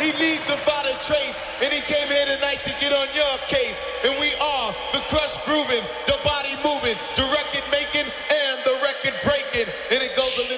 He leaves without a trace, and he came here tonight to get on your case. And we are the crush grooving, the body moving,